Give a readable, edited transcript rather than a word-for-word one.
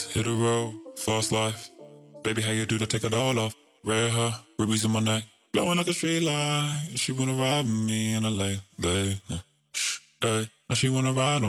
Hit a road, fast life. Baby, how you do that? Take it all off. Red hair, rubies in my neck. Blowing like a street light. She wanna ride with me in LA, babe. Hey, now she wanna ride on